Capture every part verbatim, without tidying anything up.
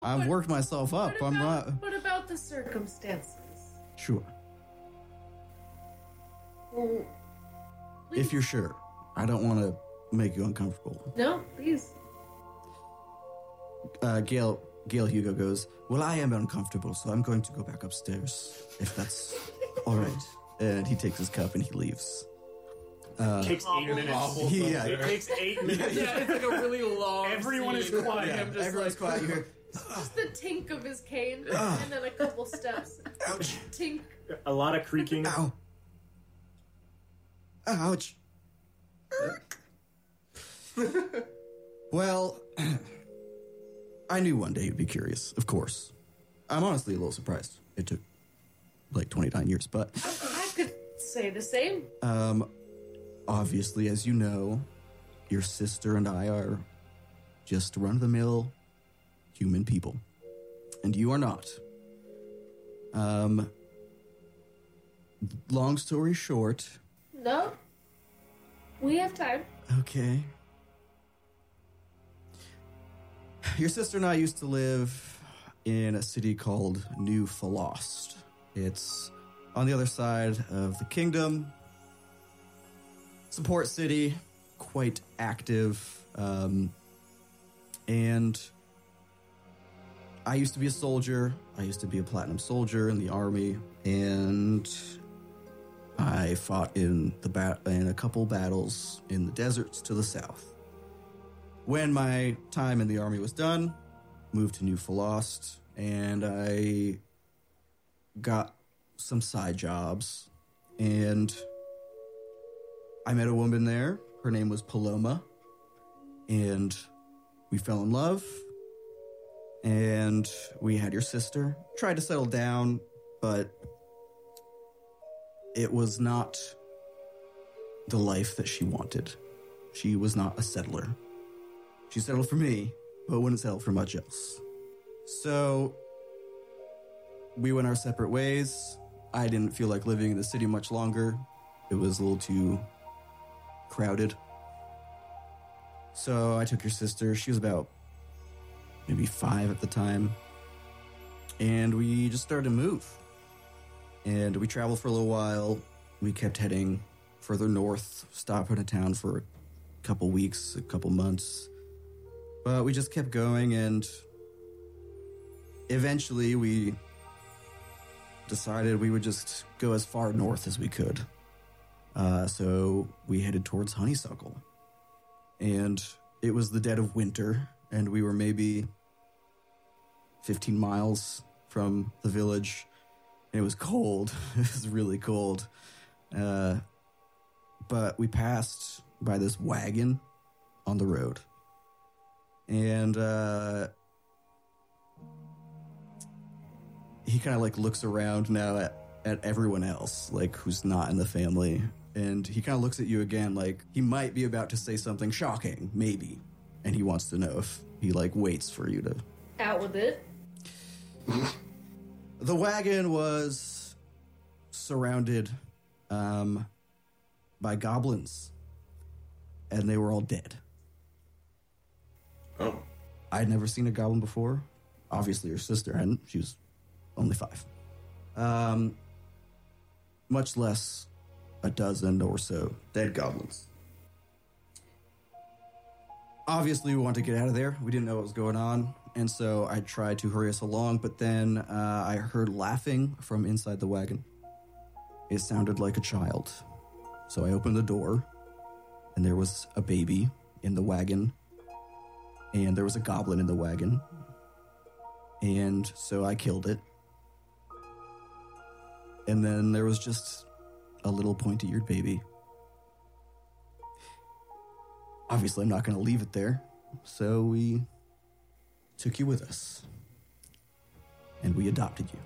I've What- worked myself up. What I'm about, not. what about the circumstances? Sure. Well, If you're sure. I don't want to make you uncomfortable. no, please. Uh, Gail, Gail Hugo goes, well, I am uncomfortable, so I'm going to go back upstairs, if that's all right. And he takes his cup and he leaves. It takes eight minutes. Yeah. It takes eight minutes. Yeah, it's like a really long. Everyone is scene. quiet. I'm just Everyone's like, quiet. You hear, Just the tink of his cane, and then a couple steps. ouch, Tink. A lot of creaking. ow, ouch. Well, I knew one day you'd be curious, of course. I'm honestly a little surprised. It took like twenty-nine years, but I could say the same. um, obviously, as you know, your sister and I are just run-of-the-mill human people, and you are not. Um, long story short, No. We have time. okay. Your sister and I used to live in a city called New Phalost. It's on the other side of the kingdom. Support city, quite active. Um, and I used to be a soldier. I used to be a platinum soldier in the army. And I fought in the bat- in a couple battles in the deserts to the south. When my time in the army was done, moved to New Phalost, and I got some side jobs, and I met a woman there. Her name was Paloma, and we fell in love, and we had your sister. Tried to settle down, but it was not the life that she wanted. She was not a settler. She settled for me, but wouldn't settle for much else. So we went our separate ways. I didn't feel like living in the city much longer. It was a little too crowded. So I took your sister. She was about maybe five at the time. And we just started to move. And we traveled for a little while. We kept heading further north, stopping in a town for a couple weeks, a couple months. But we just kept going, and eventually we decided we would just go as far north as we could. Uh, so we headed towards Honeysuckle. And it was the dead of winter, and we were maybe fifteen miles from the village. And it was cold. It was really cold. Uh, but we passed by this wagon on the road. And uh, he kind of like looks around now at, at everyone else, like who's not in the family. And he kind of looks at you again, like he might be about to say something shocking, maybe. And he wants to know if he like waits for you to. Out with it. The wagon was surrounded um, by goblins, and they were all dead. oh, I'd never seen a goblin before. Obviously, your sister hadn't. She was only five. Um, much less a dozen or so dead goblins. Obviously, we wanted to get out of there. We didn't know what was going on, and so I tried to hurry us along, but then uh, I heard laughing from inside the wagon. It sounded like a child. So I opened the door, and there was a baby in the wagon, and there was a goblin in the wagon. And so I killed it. And then there was just a little pointy-eared baby. Obviously, I'm not going to leave it there. So we took you with us. And we adopted you.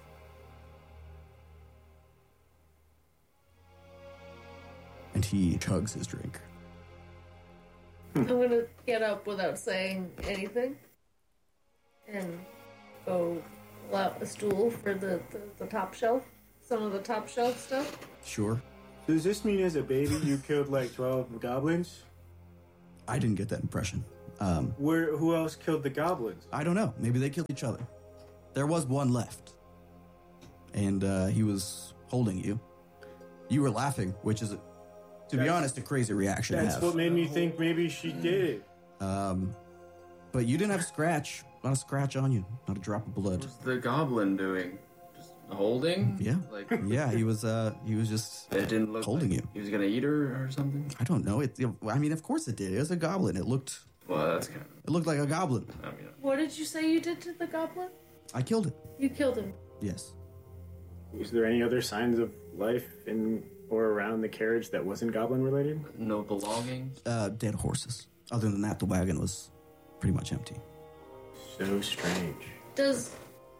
And he chugs his drink. I'm gonna get up without saying anything and go pull out a stool for the, the, the top shelf. Some of the top shelf stuff. Sure. Does this mean as a baby you killed like twelve goblins? I didn't get that impression. Um, Where? Who else killed the goblins? I don't know. Maybe they killed each other. There was one left. And uh, he was holding you. You were laughing, which is, to be That's- honest, a crazy reaction to That's have. what made me think maybe she did it. Um, but you didn't have a scratch. Not a scratch on you. Not a drop of blood. What's the goblin doing? Just holding? Yeah. Like, Yeah, he was. Uh, he was just it didn't look holding like you. he was gonna eat her or something? I don't know. It. I mean, of course it did. It was a goblin. It looked. Well, that's kind of. It looked like a goblin. I mean, What did you say you did to the goblin? I killed it. You killed him. Yes. Was there any other signs of life in or around the carriage that wasn't goblin related? no belongings? Uh, dead horses. Other than that, the wagon was pretty much empty. So strange. Does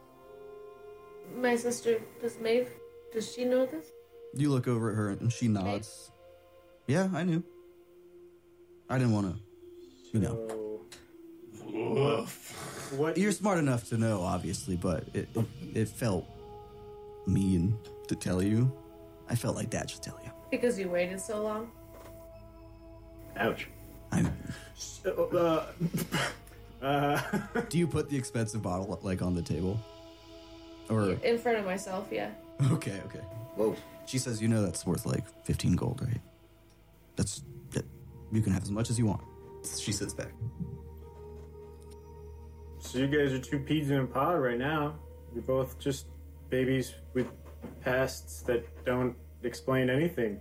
my sister, does Maeve, does she know this? You look over at her and she nods. Yeah, I knew. I didn't want to, you know. So, what? You're smart enough to know, obviously, but it it, it felt mean to tell you. I felt like Dad should tell you. Because you waited so long? Ouch. I'm. Uh, uh, Do you put the expensive bottle like on the table? Or In front of myself, yeah. okay, okay. Whoa. She says, "You know that's worth like fifteen gold, right? That's that. You can have as much as you want." She sits back. so you guys are two peas in a pod right now. You're both just babies with pasts that don't explain anything.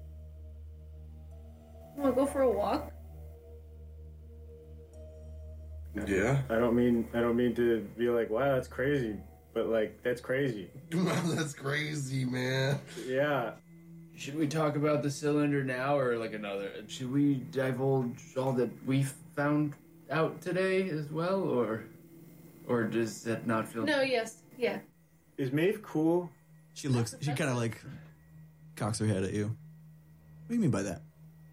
Want to go for a walk? Yeah. I don't mean I don't mean to be like, wow, that's crazy, but like that's crazy. That's crazy, man. Yeah. Should we talk about the cylinder now or like another? Should we divulge all that we found out today as well, or or does that not feel? No, yes, yeah. Is Maeve cool? She looks. She kind of like cocks her head at you. What do you mean by that?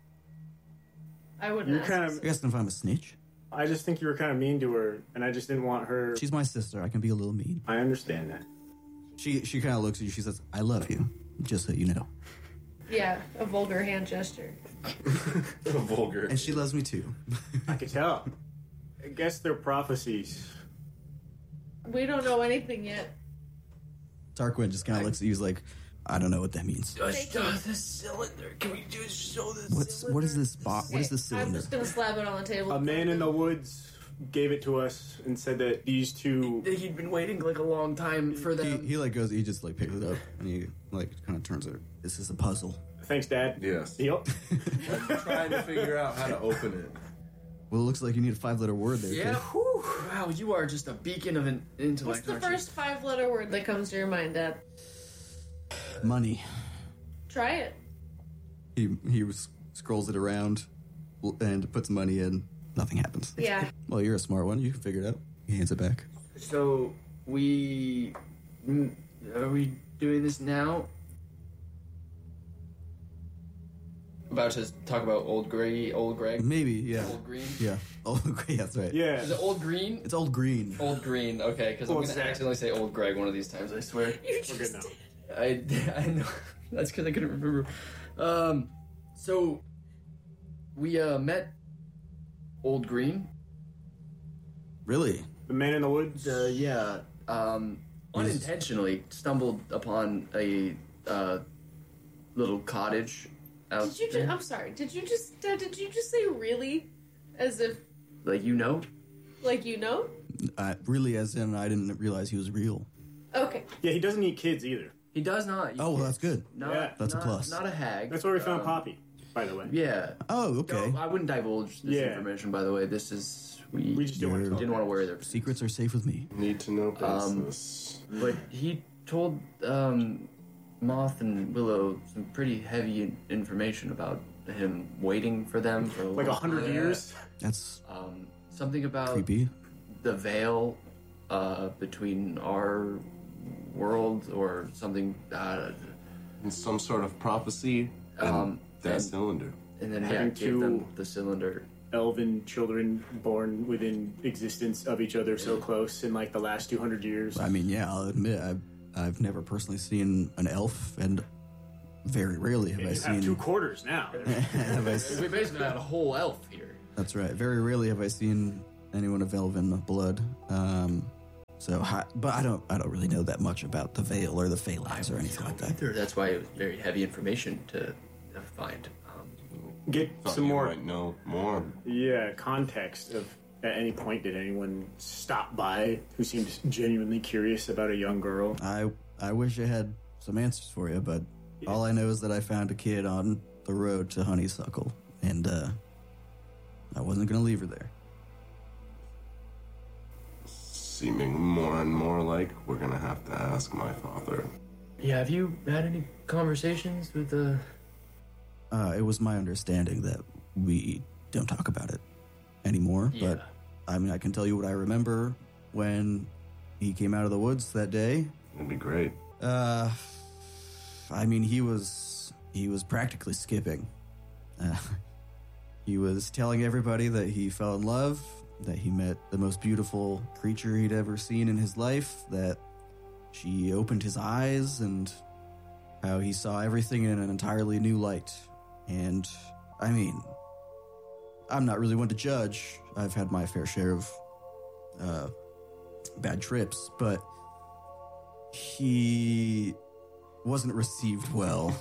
I wouldn't You ask. kind You of. guys if I'm a snitch? I just think you were kind of mean to her, and I just didn't want her. She's my sister. I can be a little mean. I understand that. She she kind of looks at you. She says, "I love you," just so you know. Yeah, a vulgar hand gesture. Vulgar. And she loves me too. I could tell. I guess they're prophecies. We don't know anything yet. Tarquin just kind of looks at you. He's like, "I don't know what that means." Just, uh, the cylinder. Can we just show this? What's what is this box? What is this I'm cylinder? just gonna slap it on the table. A man in the woods gave it to us and said that these two. He'd been waiting like a long time for He, them. he like goes. He just like picks it up and he like kind of turns it. This is a puzzle. Thanks, Dad. Yes. Deal. I'm trying to figure out how to open it. Well, it looks like you need a five-letter word there. Yeah. kid. Whew. Wow, you are just a beacon of an intellect. What's the aren't you? first five-letter word that comes to your mind, Dad? Money. Try it. He he s- scrolls it around and puts money in. Nothing happens. Yeah. Well, you're a smart one. You can figure it out. He hands it back. So we mm, are we doing this now? About to talk about old Gray, old Greg, Maybe. Yeah. old Green. Yeah. Oh, okay. That's right. Yeah. Is it old Green? It's old green. Old Green. Okay, because I'm Old gonna Zach. accidentally say old Greg one of these times. I swear. You We're good now. I, I know. That's because I couldn't remember. Um, so we uh met Old Green. Really? The man in the woods. Uh, yeah. Um, Yes. unintentionally stumbled upon a uh, little cottage out Did you there. just, I'm sorry. Did you just Dad, did you just say really? As if Like you know. like you know? Uh, really, as in, I didn't realize he was real. Okay. Yeah, he doesn't eat kids either. He does not. Oh, well, that's good. Not, Yeah. That's a not- plus. Not a hag. That's where we found Um, Poppy, by the way. Yeah. Oh, okay. No, I wouldn't divulge this Yeah. information. By the way, this is we. We just didn't want to You're- talk. didn't want to worry their Secrets are safe with me. Need to know Um, business. But he told um, Moth and Willow some pretty heavy in- information about him waiting for them for Like a long hundred time. years. That's Um, something about creepy. the veil uh, between our world or something. Uh, And some sort of prophecy. And Um, that and- cylinder. and then yeah, Having gave two- them the cylinder. Elven children born within existence of each other so close in like the last two hundred years. I mean, yeah, I'll admit, I've, I've never personally seen an elf, and very rarely have You I have seen. two quarters now. have I s- We basically had a whole elf here. That's right. Very rarely have I seen anyone of elven blood. Um, so, hi- but I don't. I don't really know that much about the Veil or the Phalanx or anything like that. Either. That's why it was very heavy information to, to find. Um, Get Thought some you more, might know more. yeah, context of. At any point, did anyone stop by who seemed genuinely curious about a young girl? I I wish I had some answers for you, but all I know is that I found a kid on the road to Honeysuckle, and uh, I wasn't going to leave her there. Seeming more and more like we're gonna have to ask my father. yeah, have you had any conversations with the? Uh, it was my understanding that we don't talk about it anymore, Yeah. but I mean, I can tell you what I remember when he came out of the woods that day. It'd be great. Uh, I mean, he was he was practically skipping. Uh, he was telling everybody that he fell in love, that he met the most beautiful creature he'd ever seen in his life, that she opened his eyes, and how he saw everything in an entirely new light. And I mean, I'm not really one to judge. I've had my fair share of uh, bad trips, but he wasn't received well.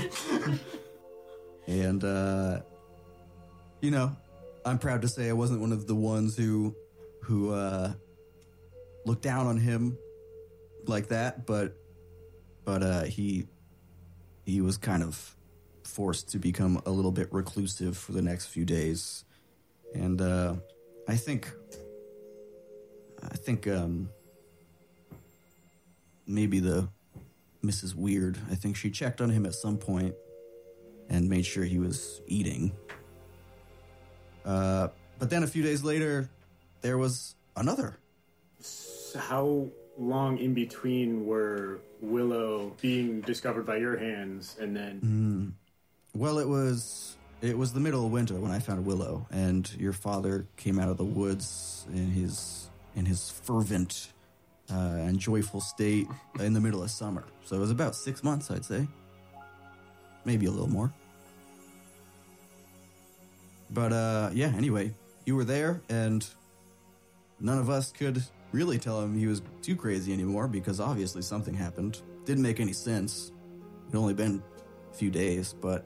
And, uh, you know, I'm proud to say I wasn't one of the ones who, who, uh, looked down on him like that, but, but, uh, he, he was kind of forced to become a little bit reclusive for the next few days. And, uh, I think, I think, um, maybe the Missus Weird, I think she checked on him at some point and made sure he was eating. Uh, but then a few days later, there was another. So how long in between were Willow being discovered by your hands and then... Well, it was it was the middle of winter when I found Willow, and your father came out of the woods in his in his fervent uh, and joyful state in the middle of summer. So it was about six months, I'd say, maybe a little more. But uh, yeah, anyway, you were there, and none of us could really tell him he was too crazy anymore because obviously something happened. Didn't make any sense. It'd only been a few days, but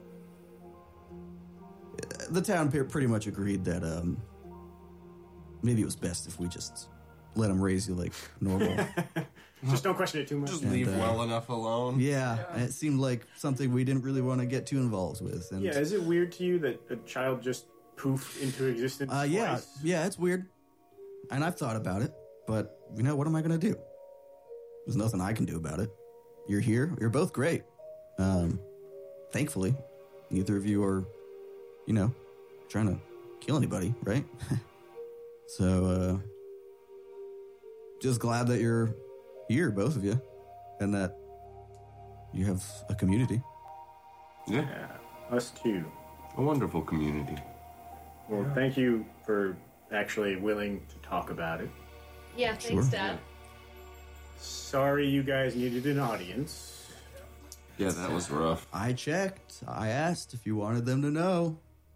the town pe- pretty much agreed that um, maybe it was best if we just let him raise you like normal. Just don't question it too much. Just And, leave uh, well enough alone. yeah, and it seemed like something we didn't really want to get too involved with. And, Yeah, is it weird to you that a child just poofed into existence Uh, yeah, twice? yeah, it's weird. And I've thought about it, but, you know, what am I going to do? There's nothing I can do about it. You're here. You're both great. Um, thankfully, neither of you are, you know, trying to kill anybody, right? So, uh, just glad that you're here, both of you, and that you have a community. Yeah, Yeah, us too. a wonderful community. Well, thank you for actually willing to talk about it. Yeah, thanks, Sure. Dad. Sorry you guys needed an audience. Yeah, that was rough. I checked. I asked if you wanted them to know.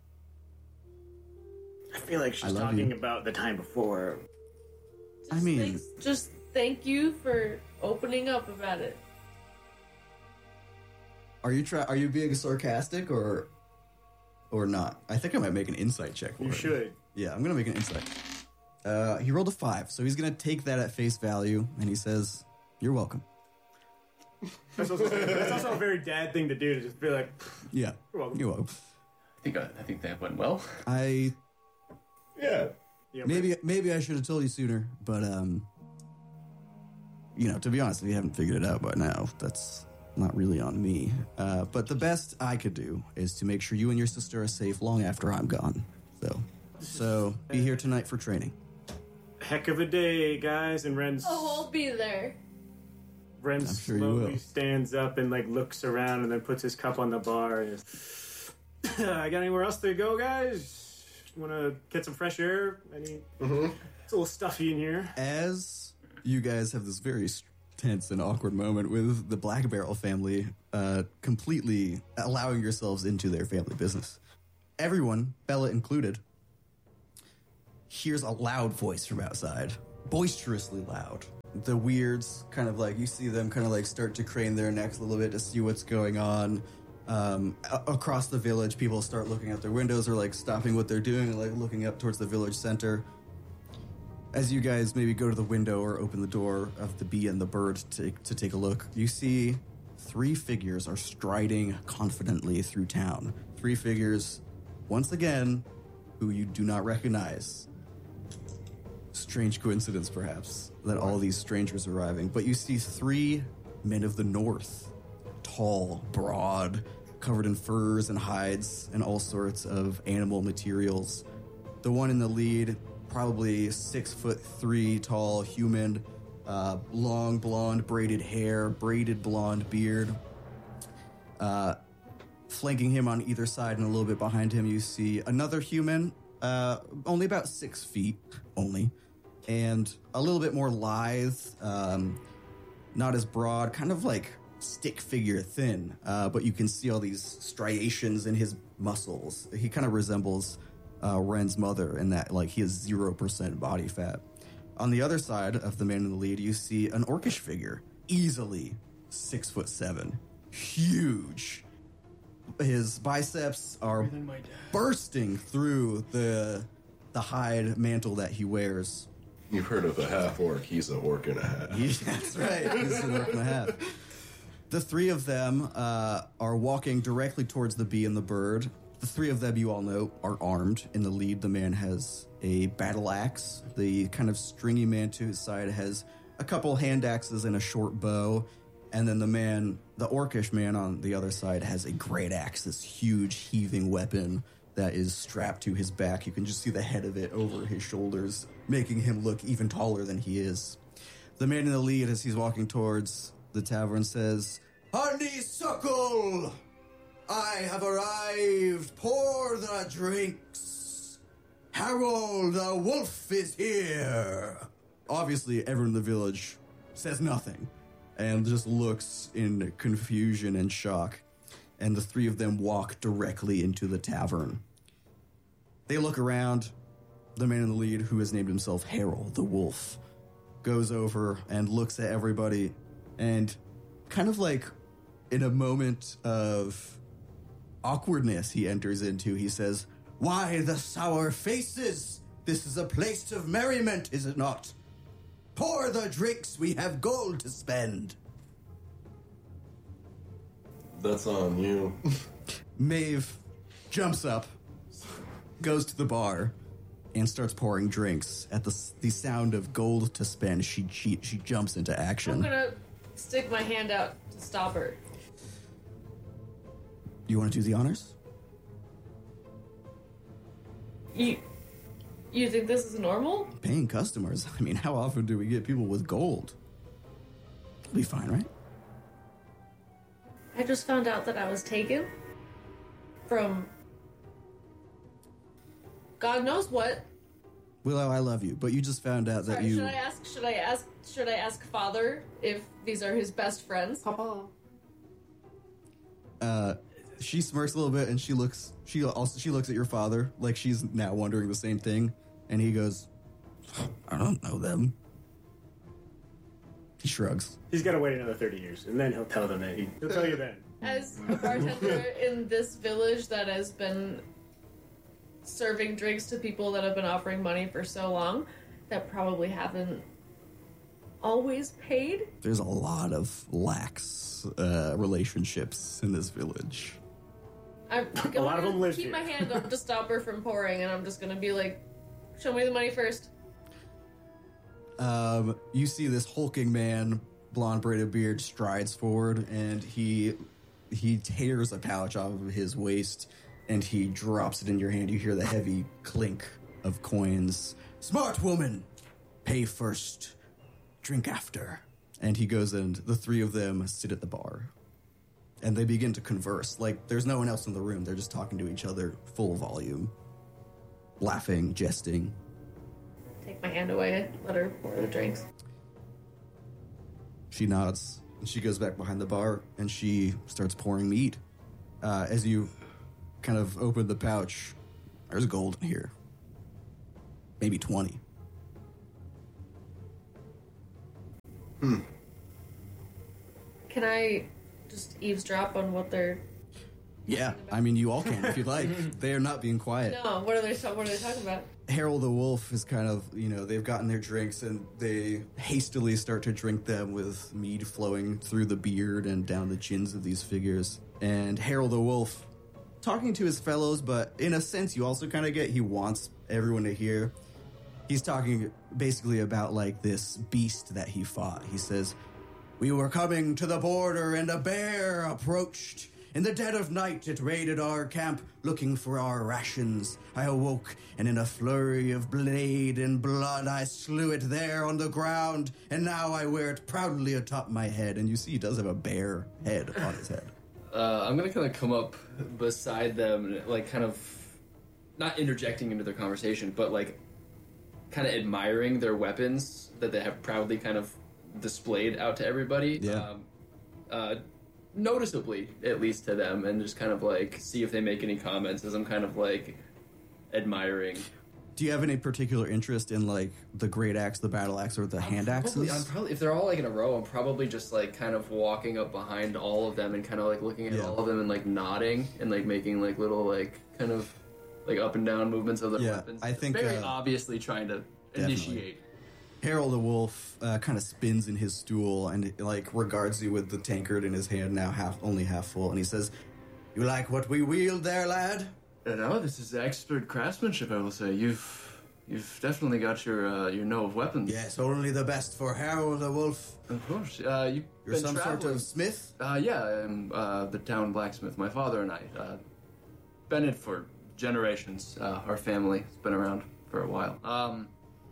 I feel like she's I love talking you. about the time before. Just I mean- thanks, just thank you for opening up about it. Are you try? Are you being sarcastic or, or not? I think I might make an insight check for You him. should. Yeah, I'm gonna make an insight. Uh, he rolled a five, so he's gonna take that at face value, and he says, "You're welcome." That's also, that's also a very dad thing to do, to just be like, Yeah, You're welcome. You're welcome. I think I, I think that went well. I yeah. yeah maybe maybe I should have told you sooner, but um, you know, to be honest, if you haven't figured it out by now, that's not really on me. Uh, but the best I could do is to make sure you and your sister are safe long after I'm gone. So, so be here tonight for training. Heck of a day, guys. And Ren's Oh, I'll be there. Ren I'm sure you slowly will. stands up and like looks around and then puts his cup on the bar and is, I got anywhere else to go, guys? Want to get some fresh air? Any? It's a little stuffy in here. As you guys have this very tense and awkward moment with the Black Barrel family uh, completely allowing yourselves into their family business, everyone, Bella included, hears a loud voice from outside, boisterously loud. The weirds kind of like, you see them kind of like start to crane their necks a little bit to see what's going on. Um, a- across the village, people start looking out their windows or like stopping what they're doing and like looking up towards the village center. As you guys maybe go to the window or open the door of the bee and the bird to, to take a look, you see three figures are striding confidently through town. Three figures, once again, who you do not recognize. Strange coincidence, perhaps, that all these strangers are arriving. But you see three men of the north. Tall, broad, covered in furs and hides and all sorts of animal materials. The one in the lead, probably six foot three tall human, uh, long blonde braided hair, braided blonde beard. Uh, flanking him on either side and a little bit behind him, you see another human, uh, only about six feet, only, and a little bit more lithe, um, not as broad, kind of like stick figure thin, uh, but you can see all these striations in his muscles. He kind of resembles uh, Ren's mother in that, like, he has zero percent body fat. On the other side of the man in the lead, you see an orcish figure, easily six foot seven, huge. His biceps are bursting through the the hide mantle that he wears. You've heard of a half orc. He's an orc and a half. Yeah, that's right. He's an orc and a half. The three of them uh, are walking directly towards the bee and the bird. The three of them, you all know, are armed. In the lead, the man has a battle axe. The kind of stringy man to his side has a couple hand axes and a short bow. And then the man, the orcish man on the other side, has a great axe, this huge heaving weapon that is strapped to his back. You can just see the head of it over his shoulders, making him look even taller than he is. The man in the lead, as he's walking towards the tavern, says, "Honeysuckle, I have arrived. Pour the drinks. Harold the wolf is here." Obviously, everyone in the village says nothing and just looks in confusion and shock. And the three of them walk directly into the tavern. They look around. The man in the lead, who has named himself Harold the Wolf, goes over and looks at everybody, and kind of like in a moment of awkwardness he enters into, he says, "Why the sour faces? This is a place of merriment, is it not? Pour the drinks, we have gold to spend." That's on you. Maeve jumps up, goes to the bar, and starts pouring drinks. At the the sound of gold to spend, she she, she jumps into action. I'm gonna stick my hand out to stop her. You want to do the honors? You, you think this is normal? Paying customers. I mean, how often do we get people with gold? It'll be fine, right? I just found out that I was taken from God knows what. Willow, I love you, but you just found out that Sorry, you... should I ask? Should I ask? Should I ask Father if these are his best friends? Papa. Uh, she smirks a little bit, and she looks. She also she looks at your father like she's now wondering the same thing, and he goes, "I don't know them." He shrugs. He's got to wait another thirty years, and then he'll tell them that he, he'll tell you then. As a bartender in this village that has been serving drinks to people that have been offering money for so long, that probably haven't always paid. There's a lot of lax uh, relationships in this village. I'm A lot of gonna them live keep here. my hand up to stop her from pouring, and I'm just gonna be like, "Show me the money first." Um, you see this hulking man, blonde braided beard, strides forward, and he he tears a pouch off of his waist, and he drops it in your hand. You hear the heavy clink of coins. "Smart woman, pay first, drink after." And he goes, and the three of them sit at the bar, and they begin to converse. Like, there's no one else in the room. They're just talking to each other, full volume, laughing, jesting. Take my hand away, let her pour the drinks. She nods, and she goes back behind the bar, and she starts pouring mead. Uh, as you kind of open the pouch, there's gold in here. maybe twenty. Hmm. Can I just eavesdrop on what they're? Yeah, I mean, you all can if you'd like. They are not being quiet. No, what are they? What are they talking about? Harold the Wolf is kind of, you know, they've gotten their drinks and they hastily start to drink them with mead flowing through the beard and down the chins of these figures. And Harold the Wolf, talking to his fellows, but in a sense you also kind of get he wants everyone to hear. He's talking basically about, like, this beast that he fought. He says, "We were coming to the border and a bear approached. In the dead of night, it raided our camp, looking for our rations. I awoke, and in a flurry of blade and blood, I slew it there on the ground, and now I wear it proudly atop my head." And you see he does have a bear head on his head. Uh, I'm gonna kind of come up beside them, like, kind of not interjecting into their conversation, but like kind of admiring their weapons that they have proudly kind of displayed out to everybody. Yeah. Um, uh, noticeably, at least to them, and just kind of like see if they make any comments as I'm kind of like admiring. Do you have any particular interest in, like, the great axe, the battle axe, or the hand Probably, I'm axes? probably, if they're all like in a row, I'm probably just like kind of walking up behind all of them and kind of like looking at Yeah. all of them and like nodding and like making like little like kind of like up and down movements of their Yeah, weapons. I think, very uh, obviously trying to definitely. initiate. Harold the Wolf uh, kind of spins in his stool and, like, regards you with the tankard in his hand, now half only half full, and he says, "You like what we wield there, lad?" Uh, no, this is expert craftsmanship. I will say you've you've definitely got your uh, your know of weapons. "Yes, only the best for Harold the Wolf. Of course. Uh, you've You're been some traveling. sort of smith?" Uh, yeah, I'm uh, the town blacksmith. My father and I, uh, been it for generations. Uh, our family's been around for a while. Um,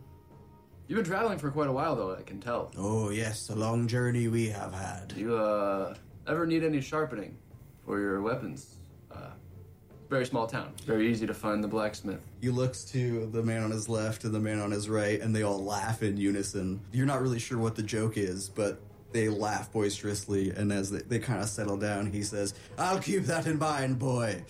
you've been traveling for quite a while, though, I can tell. "Oh, yes, a long journey we have had." Do you uh, ever need any sharpening for your weapons? Uh, very small town. Very easy to find the blacksmith. He looks to the man on his left and the man on his right, and they all laugh in unison. You're not really sure what the joke is, but they laugh boisterously, and as they, they kind of settle down, he says, "I'll keep that in mind, boy."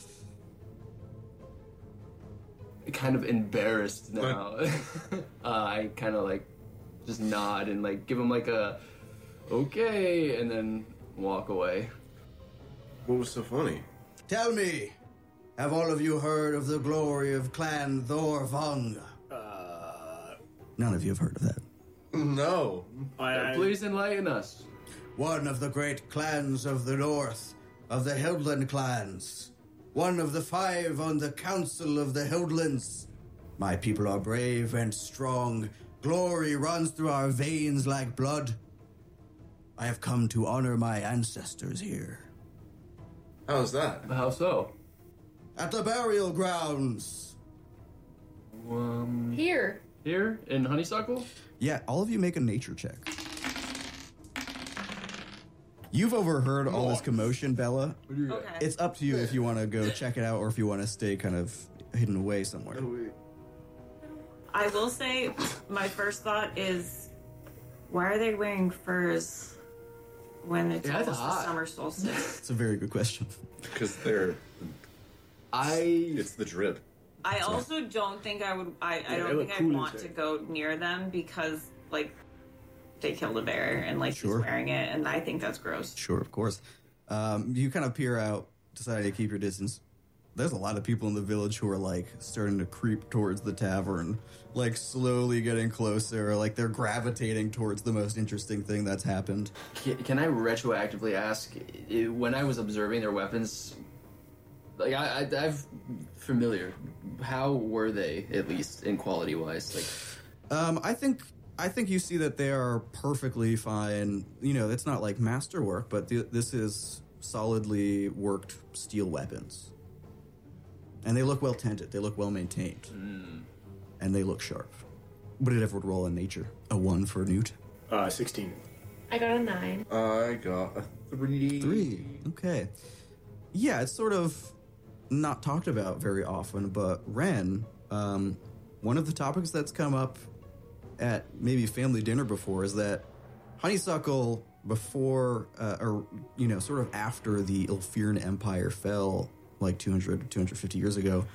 Kind of embarrassed now. uh, I kind of like just nod and like give him like a okay, and then walk away. What was so funny? "Tell me, have all of you heard of the glory of Clan Thor Vong?" Uh, None of you have heard of that. No. I, I, Please enlighten us. One of the great clans of the north, of the Hildland clans. One of the five on the Council of the Hildlands. My people are brave and strong. Glory runs through our veins like blood. I have come to honor my ancestors here. How's that? How so? At the burial grounds. Um, Here. here in Honeysuckle? Yeah, all of you make a nature check. You've overheard all this commotion, Bella. What do you got? Okay. It's up to you if you want to go check it out or if you want to stay kind of hidden away somewhere. I will say, my first thought is, why are they wearing furs when it's Yeah, that's almost the hot. summer solstice? It's a very good question. Because they're. I It's the drip. I also don't think I would. I, I Yeah, they don't look think cool I'd as want heck. to go near them because, like, they killed a bear and like Sure. he's wearing it, and I think that's gross. Sure, of course. Um, you kind of peer out, deciding to keep your distance. There's a lot of people in the village who are, like, starting to creep towards the tavern, like, slowly getting closer, like they're gravitating towards the most interesting thing that's happened. can, can I retroactively ask i- when I was observing their weapons? Like I, I I've familiar. How were they at least in quality wise? Like Um, I think I think you see that they are perfectly fine. You know, it's not like masterwork, but th- this is solidly worked steel weapons, and they look well tended. They look well maintained, and they look sharp. What did everyone roll in nature? A one for Newt. uh, sixteen. I got a nine. I got a three. Three. Okay. Yeah, it's sort of not talked about very often, but Ren, um, one of the topics that's come up at maybe family dinner before is that Honeysuckle, before, uh, or, you know, sort of after the Ilfirn Empire fell, like two hundred, two hundred fifty years ago,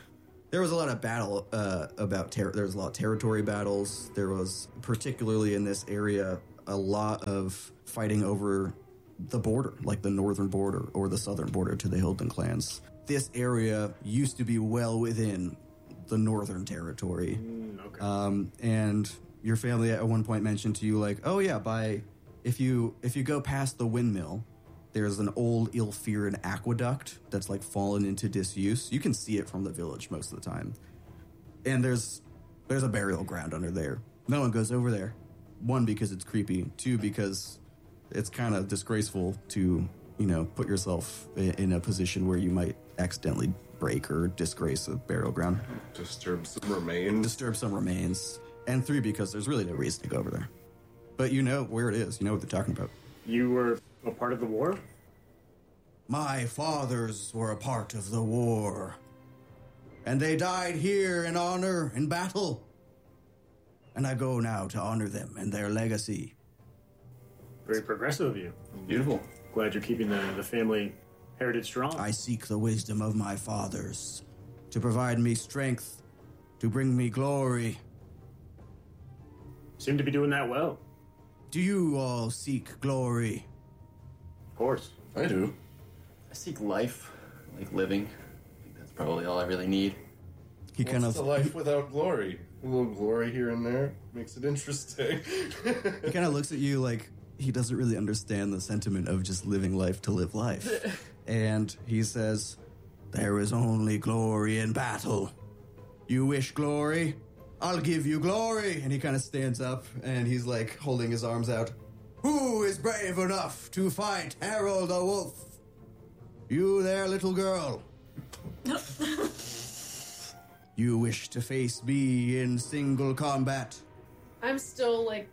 there was a lot of battle uh, about ter- there was a lot of territory battles. There was, particularly in this area, a lot of fighting over the border, like the northern border or the southern border to the Hilton clans. This area used to be well within the northern territory. Mm, okay. Um, and your family at one point mentioned to you, like, oh yeah, by if you if you go past the windmill, there's an old ill-feared aqueduct that's like fallen into disuse. You can see it from the village most of the time. And there's there's a burial ground under there. No one goes over there. One, because it's creepy. Two, because it's kind of disgraceful to, you know, put yourself in, in a position where you might accidentally break or disgrace a burial ground. Disturb some remains. Disturb some remains. And three, because there's really no reason to go over there. But you know where it is. You know what they're talking about. You were a part of the war? My fathers were a part of the war. And they died here in honor, in battle. And I go now to honor them and their legacy. Very progressive of you. Beautiful. Glad you're keeping the, the family heritage strong. I seek the wisdom of my fathers to provide me strength, to bring me glory. Seem to be doing that well. Do you all seek glory? Of course. I do. I seek life, like living. I think that's probably all I really need. He What's kind of the life without glory? A little glory here and there makes it interesting. he kind of looks at you like he doesn't really understand the sentiment of just living life to live life. And he says, there is only glory in battle. You wish glory? I'll give you glory. And he kind of stands up and he's like holding his arms out. Who is brave enough to fight Harold the Wolf? You there, little girl. You wish to face me in single combat? I'm still like,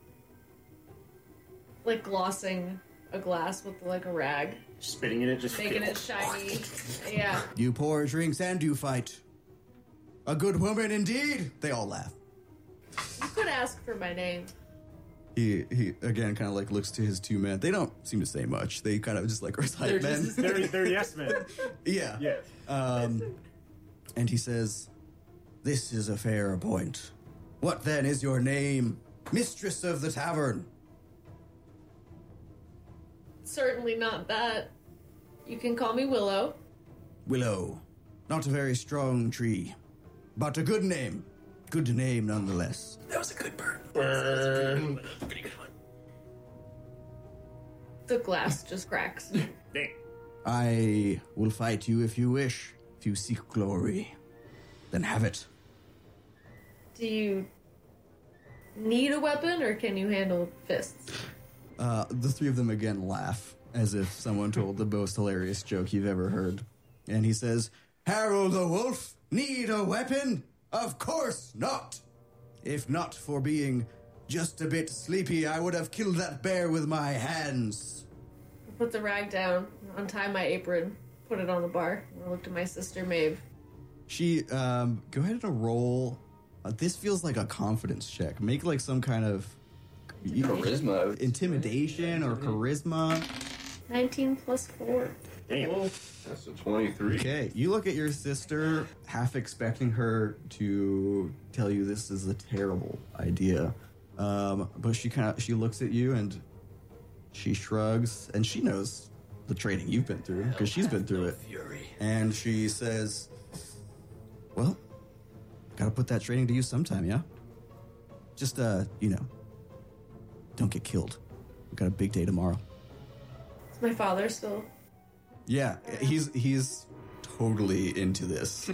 like glossing a glass with like a rag, Spitting in it, just making it shiny. Yeah. You pour drinks and you fight. A good woman indeed. They all laugh. You could ask for my name. He he again kind of like looks to his two men. They don't seem to say much. They kind of just like recite men. They're, they're yes men. yeah. Yeah. Um, and he says, "This is a fair point. What then is your name, mistress of the tavern?" Certainly not that. You can call me Willow. Willow. Not a very strong tree, but a good name. Good name nonetheless. That was a good burn. Burn. Pretty good one. The glass just cracks. Dang. I will fight you if you wish. If you seek glory, then have it. Do you need a weapon or can you handle fists? Uh, the three of them again laugh as if someone told the most hilarious joke you've ever heard. And he says, Harold the Wolf, need a weapon? Of course not. If not for being just a bit sleepy, I would have killed that bear with my hands. I put the rag down, untie my apron, put it on the bar. I looked at my sister Maeve. She, um, go ahead and roll. Uh, this feels like a confidence check. Make like some kind of Charisma. I would- intimidation or charisma. nineteen plus four. Damn. That's a twenty-three. Okay, you look at your sister, half expecting her to tell you this is a terrible idea, um, but she kind of she looks at you and she shrugs, and she knows the training you've been through because she's been through it. Fury. And she says, "Well, gotta put that training to use sometime, yeah. Just uh, you know, don't get killed. We got a big day tomorrow." Is my father still? Yeah, he's he's totally into this.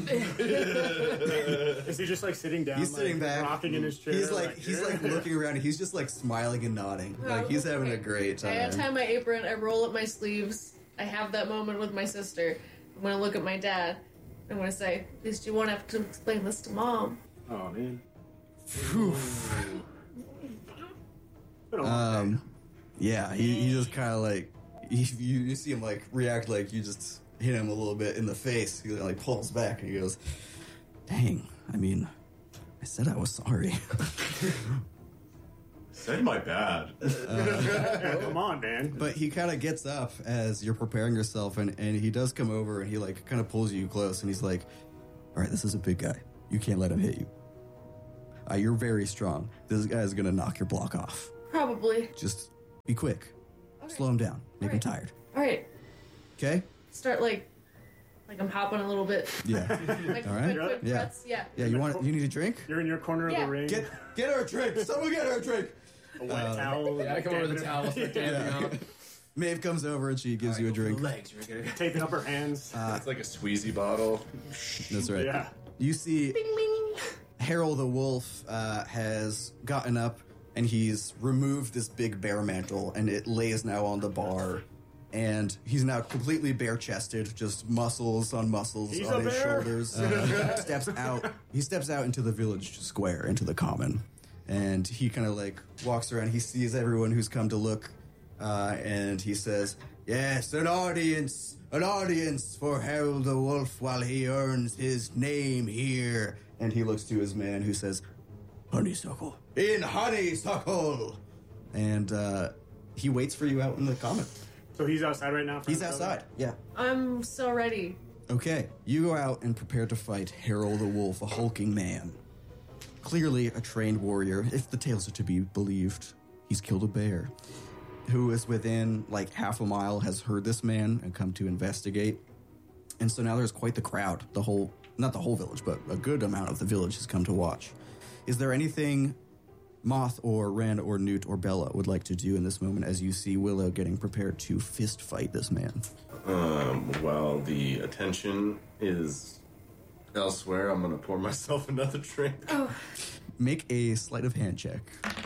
Is he just like sitting down? He's like, sitting back, rocking in his chair. He's like he's yeah. like looking around. And he's just like smiling and nodding. Like he's having a great I untie time. my apron, I roll up my sleeves. I have that moment with my sister. I'm gonna look at my dad. I'm gonna say, at least you won't have to explain this to mom. Oh man. Um, yeah, he, he just kind of like he, you you see him like react like you just hit him a little bit in the face. He like pulls back and he goes, "Dang, I mean, I said I was sorry." Said my bad. Yeah, come on, man. But he kind of gets up as you're preparing yourself, and, and he does come over and he like kind of pulls you close, and he's like, All right, this is a big guy. You can't let him hit you. Uh, you're very strong. This guy's gonna knock your block off. Probably. Just be quick. Okay. Slow him down. Make him Alright. tired. All right. Okay? Start like, like I'm hopping a little bit. Yeah. Like All right. quick, quick Yeah. breaths. Yeah. Yeah, you want you need a drink? You're in your corner Yeah. of the ring. Get get her a drink. Someone get her a drink. a wet towel. Yeah, I come over with the towel, start dancing out. Maeve comes over and she gives you a drink. Legs, you're gonna... Taping up her hands. It's like a squeezy bottle. That's right. Yeah. You see Harold the Wolf uh, has gotten up and he's removed this big bear mantle and it lays now on the bar. And he's now completely bare-chested, just muscles on muscles He's on a his bear. shoulders. Uh, steps out. He steps out into the village square, into the common, and he kind of like walks around. He sees everyone who's come to look, uh, and he says, "Yes, an audience, an audience for Harold the Wolf while he earns his name here." And he looks to his man, who says, "Honeysuckle, in honeysuckle," and uh, he waits for you out in the common. So he's outside right now? in front He's of the outside. Yeah. I'm so ready. Okay, you go out and prepare to fight Harold the Wolf, a hulking man. Clearly a trained warrior, if the tales are to be believed. He's killed a bear. Who is within like half a mile, has heard this man and come to investigate. And so now there's quite the crowd. The whole, not the whole village, but a good amount of the village has come to watch. Is there anything Moth or Ren or Newt or Bella would like to do in this moment as you see Willow getting prepared to fist fight this man? Um, while the attention is elsewhere, I'm gonna pour myself another drink. Make a sleight of hand check.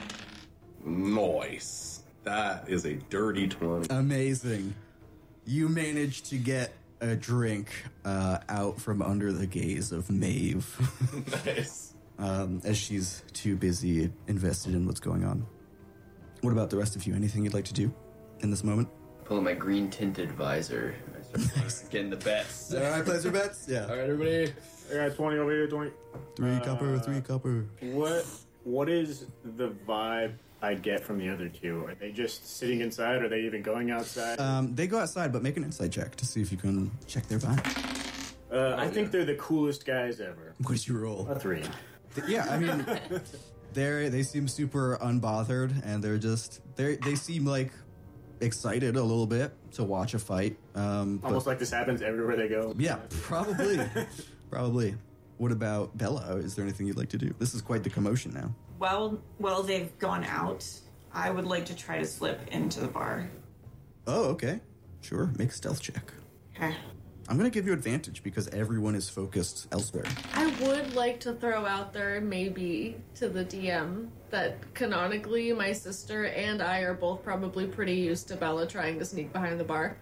Nice. That is a dirty twenty. Amazing. You manage to get a drink uh, out from under the gaze of Maeve Nice. um, as she's too busy invested in what's going on. What about the rest of you? Anything you'd like to do in this moment? Pull out my green tinted visor. I start getting the bets. All right, place your bets. Yeah. All right, everybody. I got twenty over here, twenty. Three Uh, copper, three copper. What What is the vibe I get from the other two? Are they just sitting inside? Are they even going outside? Um, they go outside, but make an insight check to see if you can check their vibe. uh, I think they're the coolest guys ever. What did you roll? A three. Yeah, I mean, they they seem super unbothered, and they're just they they seem like excited a little bit to watch a fight. Um, but- Almost like this happens everywhere they go. yeah, probably, probably. What about Bella? Is there anything you'd like to do? This is quite the commotion now. Well, well, they've gone out. I would like to try to slip into the bar. Oh, okay, sure. Make a stealth check. Okay. I'm gonna give you advantage because everyone is focused elsewhere. I would like to throw out there, maybe to the D M, that canonically my sister and I are both probably pretty used to Bella trying to sneak behind the bar.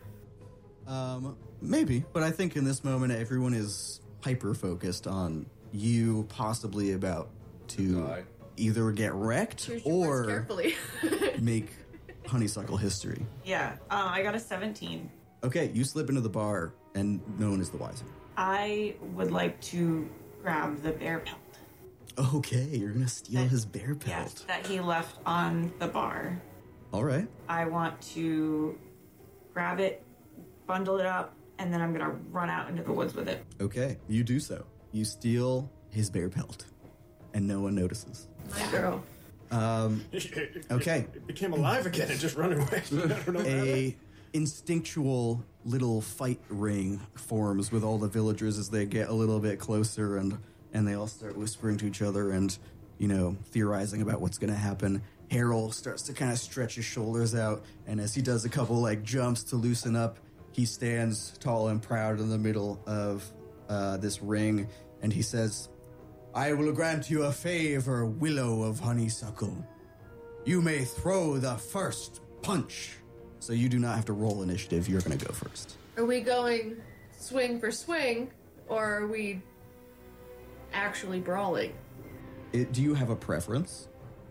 Um, maybe, but I think in this moment everyone is hyper focused on you possibly about to Die. either get wrecked Choose your words or carefully. make honeysuckle history. Yeah, uh, I got a seventeen. Okay, you slip into the bar and no one is the wiser. I would like to grab the bear pelt. Okay, you're gonna steal That- his bear pelt. Yes, that he left on the bar. All right. I want to grab it, bundle it up, and then I'm gonna run out into the woods with it. Okay, you do so. You steal his bear pelt, and no one notices. My girl. Um, okay, It became alive again and just run away. I don't know. a instinctual little fight ring forms with all the villagers as they get a little bit closer, and and they all start whispering to each other and, you know, theorizing about what's going to happen. Harold starts to kind of stretch his shoulders out, and as he does a couple like jumps to loosen up, he stands tall and proud in the middle of uh, this ring, and he says, "I will grant you a favor, Willow of Honeysuckle. You may throw the first punch." So you do not have to roll initiative. You're going to go first. Are we going swing for swing, or are we actually brawling? It, do you have a preference?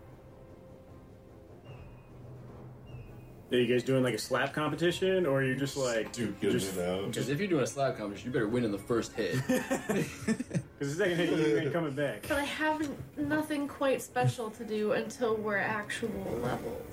Are you guys doing like a slap competition, or are you just like Duking just it out. Because if you're doing a slap competition, you better win in the first hit. because the second hit you ain't coming back? But I have nothing quite special to do until we're actual levels.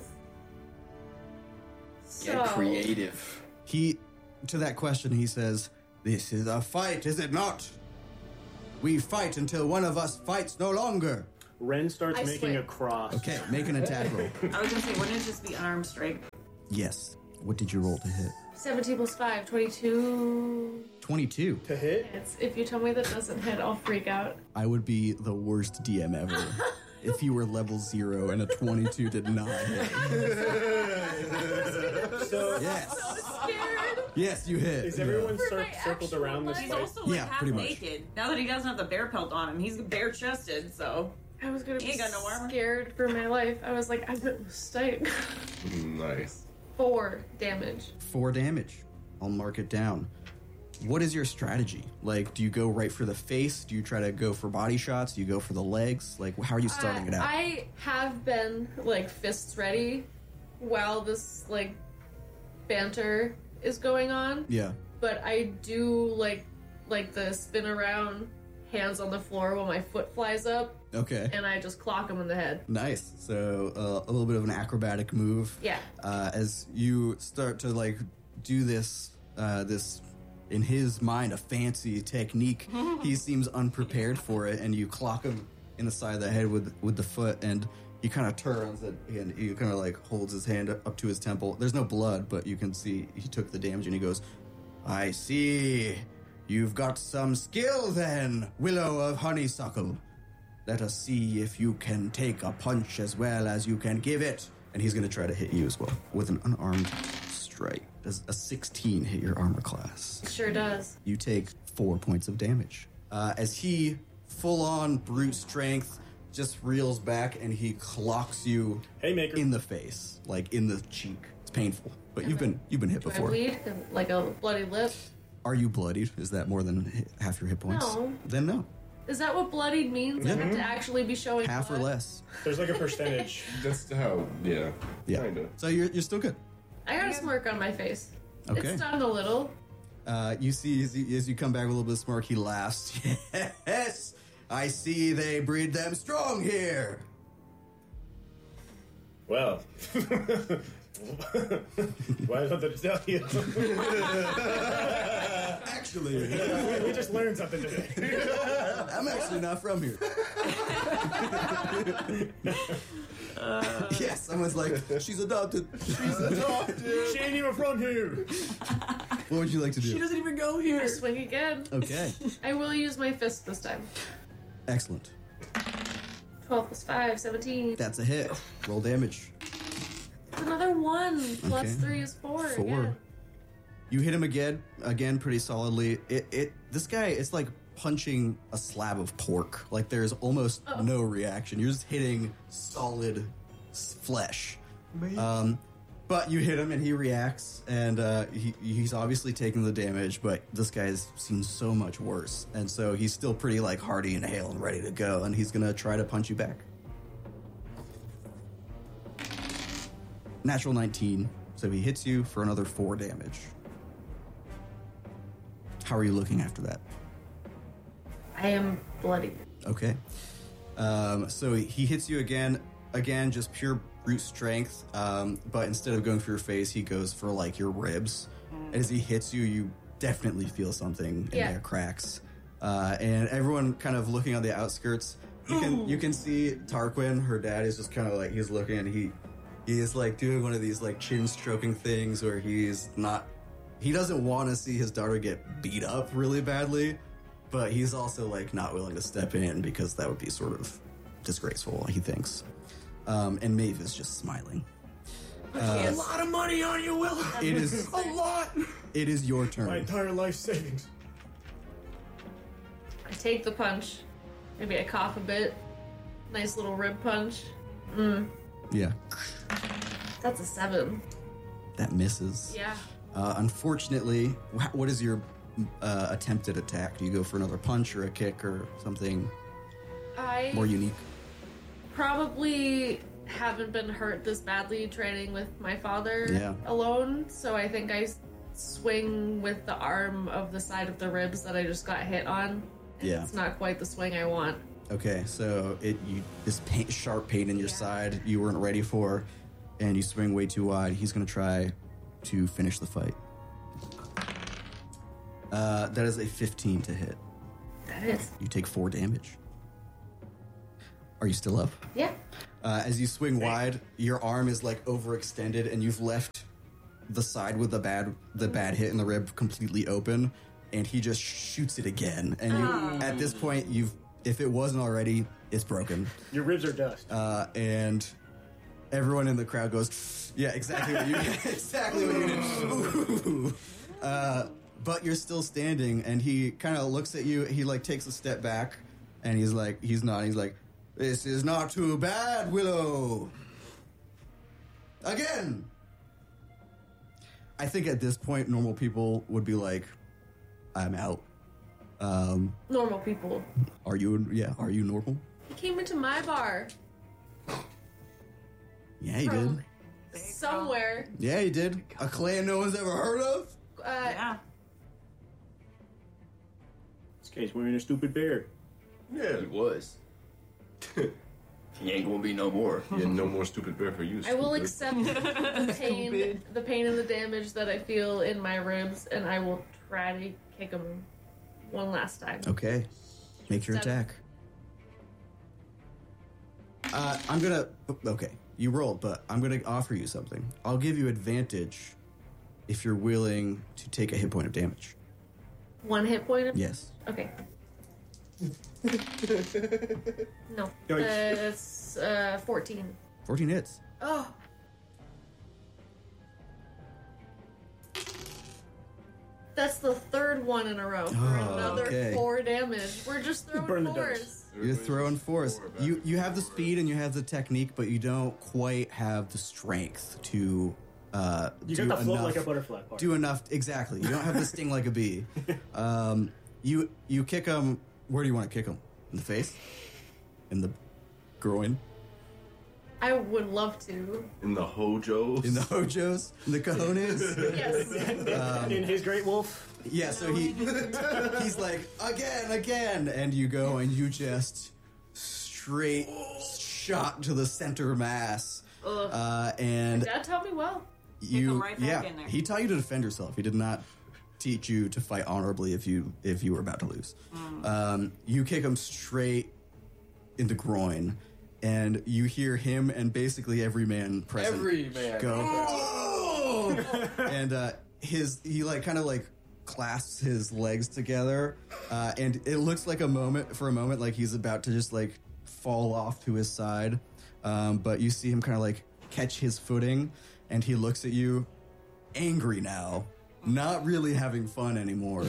Get So, He, to that question, he says, "This is a fight, is it not?" We fight until one of us fights no longer. Ren starts I making swear. a cross. Okay, make an attack roll. I was gonna say, wouldn't it just be unarmed strike? Yes. What did you roll to hit? seventeen plus five, twenty-two. twenty-two. To hit? It's, if you tell me that doesn't hit, I'll freak out. I would be the worst D M ever if you were level zero and a twenty-two did not hit. So Yes. Scared. Yes, you hit. is everyone For cir- my circled actual around this life. He's fight? also like Yeah, half pretty much. naked. Now that he doesn't have the bear pelt on him, he's bare chested, so I was gonna He be ain't got no armor. scared for my life. I was like, I made a mistake. Nice. Four damage. Four damage. I'll mark it down. What is your strategy? Like, do you go right for the face? Do you try to go for body shots? Do you go for the legs? Like, how are you starting Uh, it out? I have been like fists ready while this like banter is going on, yeah. but I do like like the spin around, hands on the floor while my foot flies up, Okay. and I just clock him in the head. Nice. So uh, a little bit of an acrobatic move. Yeah. Uh, as you start to like do this, uh, this in his mind a fancy technique, he seems unprepared for it, and you clock him in the side of the head with with the foot, and he kind of turns and, and he kind of like holds his hand up to his temple. There's no blood, but you can see he took the damage, and he goes, "I see. You've got some skill then, Willow of Honeysuckle. Let us see if you can take a punch as well as you can give it." And he's going to try to hit you as well with an unarmed strike. Does a sixteen hit your armor class? Sure does. You take four points of damage. Uh, as he, full-on brute strength, just reels back and he clocks you Haymaker. in the face, like in the cheek. It's painful, but you've been you've been hit Do I before. bleed like a bloody lip? Are you bloodied? Is that more than hi- half your hit points? No. Then no. Is that what bloodied means? I Yeah. have to actually be showing Half or blood? less. There's like a percentage. That's how, yeah. Yeah. Kinda. So you're, you're still good. I got a smirk on my face. Okay. It's done a little. Uh, you see, as you, as you come back with a little bit of smirk, he laughs. Yes, I see they breed them strong here. Well. Why don't they tell you? Actually, we, we just learned something today. I'm actually not from here. Yes, someone's like, she's adopted. She's adopted. She ain't even from here. What would you like to do? doesn't even go here. Swing again. Okay, I will use my fist this time. excellent. twelve plus five, seventeen. That's a hit. Roll damage. Another one. Plus Okay. three is four. Four. Yeah. You hit him again, again pretty solidly. It, it, this guy, it's like punching a slab of pork. Like there's almost Oh. no reaction. You're just hitting solid s- flesh. Um, but you hit him and he reacts, and uh, he, he's obviously taking the damage. But this guy's seen so much worse, and so he's still pretty like hearty and hale and ready to go. And he's gonna try to punch you back. Natural nineteen, so he hits you for another four damage. How are you looking after that? I am bloody. Okay. Um, so he hits you again, again, just pure brute strength. Um, but instead of going for your face, he goes for like your ribs. As he hits you, you definitely feel something in Yeah. there cracks. Uh, and everyone kind of looking on the outskirts. You can you can see Tarquin, her dad, is just kind of like he's looking and he he is like doing one of these like chin stroking things where he's not he doesn't want to see his daughter get beat up really badly. But he's also like not willing to step in because that would be sort of disgraceful, he thinks. Um, and Maeve is just smiling. A lot of money on you, Will. It is A lot. it is your My turn. entire life savings. I take the punch. Maybe I cough a bit. Nice little rib punch. Yeah, That's a seven. that misses. Yeah. Uh, unfortunately, wh- what is your uh, attempted attack? Do you go for another punch or a kick or something I more unique? probably haven't been hurt this badly training with my father Yeah. alone, so I think I s- swing with the arm of the side of the ribs that I just got hit on. And Yeah. It's not quite the swing I want. Okay, so it you this pain, sharp pain in your Yeah. side you weren't ready for, and you swing way too wide. He's gonna try to finish the fight. Uh, that is a fifteen to hit. That is. You take four damage. Are you still up? Yeah. Uh, as you swing wide, your arm is like overextended, and you've left the side with the bad the bad hit in the rib completely open, and he just shoots it again. And you, at this point, you've if it wasn't already, it's broken. Your ribs are dust. Uh, and everyone in the crowd goes, "Yeah, exactly what you exactly what you did." Ooh. Uh, but you're still standing, and he kind of looks at you. He like takes a step back, and he's like, he's not. He's like, "This is not too bad, Willow." Again. I think at this point, normal people would be like, "I'm out." Um, Normal people. are you? Yeah, are you normal? He came into my bar Yeah, he from did. somewhere. Yeah, he did. A clan no one's ever heard of. Uh, Yeah. This guy's wearing a stupid beard. Yeah. He was. He ain't gonna be no more. Yeah, no more stupid bear for you. I will stupid. accept the pain, the pain and the damage that I feel in my ribs, and I will try to kick him one last time. Okay, make your Seven. attack. Uh, I'm gonna. Okay, you rolled, but I'm gonna offer you something. I'll give you advantage if you're willing to take a hit point of damage. One hit point. Of- Yes. Okay. No. Yikes. That's uh, fourteen. fourteen hits. Oh. That's the third one in a row for Oh, another okay. four damage. We're just throwing Burn the fours. dice. You're throwing force. You you have the speed and you have the technique, but you don't quite have the strength to. Uh, You do got the float enough, like a butterfly part. Do enough exactly. You don't have the sting like a bee. Um, you you kick him. Where do you want to kick him? In the face? In the groin? I would love to. In the Hojos. In the hojos? In the cojones? Yes. In his great wolf. Yeah, so he he's like, again, again, and you go and you just straight shot to the center mass. Ugh. Uh, and Dad taught me well. you him right back yeah, in there. he taught you to defend yourself. He did not teach you to fight honorably if you if you were about to lose. Mm. Um, you kick him straight in the groin, and you hear him and basically every man present Every man. go, "Oh!" and uh, his he like kind of like clasps his legs together, uh, and it looks like a moment for a moment like he's about to just like fall off to his side, um, but you see him kind of like catch his footing, and he looks at you, angry now, not really having fun anymore,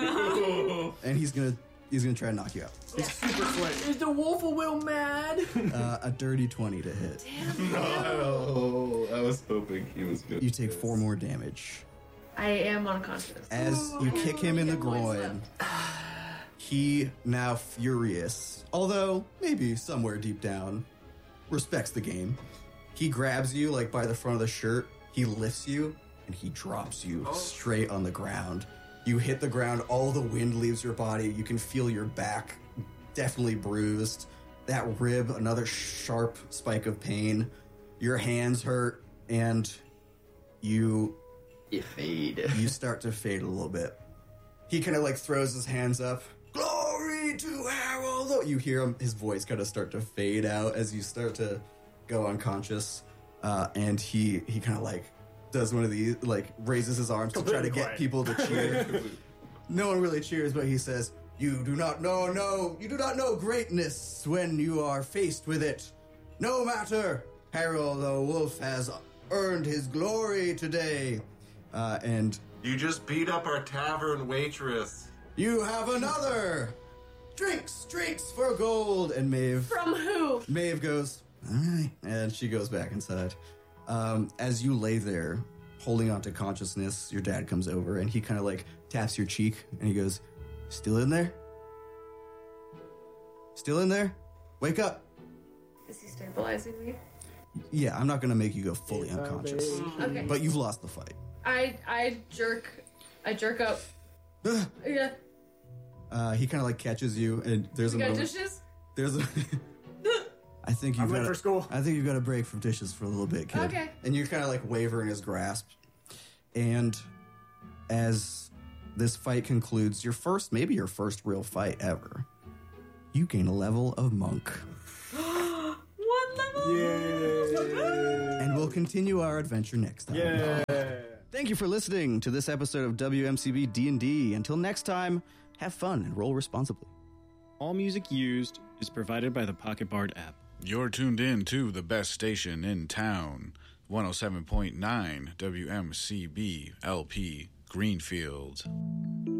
and he's gonna he's gonna try to knock you out. Super sweaty. Is the wolf a will mad? Uh, a dirty twenty to hit. Oh, I was hoping he was good. You take four more damage. I am unconscious. As you I kick him in the only get one groin, he, now furious, although maybe somewhere deep down, respects the game. He grabs you like by the front of the shirt, he lifts you, and he drops you straight on the ground. You hit the ground, all the wind leaves your body, you can feel your back definitely bruised. That rib, another sharp spike of pain. Your hands hurt, and you You fade. you start to fade a little bit. He kind of like throws his hands up. Glory to Harold! You hear him, his voice kind of start to fade out as you start to go unconscious. Uh, and he he kind of like does one of these, like raises his arms to try to Completely get quiet. people to cheer. No one really cheers, but he says, "You do not know, no, you do not know greatness when you are faced with it. No matter, Harold the Wolf has earned his glory today." Uh, and You just beat up our tavern waitress. you have another! Drinks, drinks for gold! And Maeve, From who? Maeve goes, "Alright," and she goes back inside. Um, as you lay there, holding on to consciousness, your dad comes over and he kind of like taps your cheek and he goes, "Still in there? Still in there? Wake up!" Is he stabilizing me? Yeah, I'm not gonna make you go fully unconscious, Okay. but you've lost the fight. I I jerk I jerk up. Yeah. Uh, he kind of like catches you, and there's We a got moment. dishes? There's a. I think you've I'm got. late a- for school. I think you've got a break from dishes for a little bit, kid. Okay. And you kind of like waver in his grasp, and as this fight concludes your first, maybe your first real fight ever. You gain a level of monk. One level. Yeah. And we'll continue our adventure next time. Yeah. Thank you for listening to this episode of W M C B D and D. Until next time, have fun and roll responsibly. All music used is provided by the Pocket Bard app. You're tuned in to the best station in town, one oh seven point nine W M C B L P Greenfield.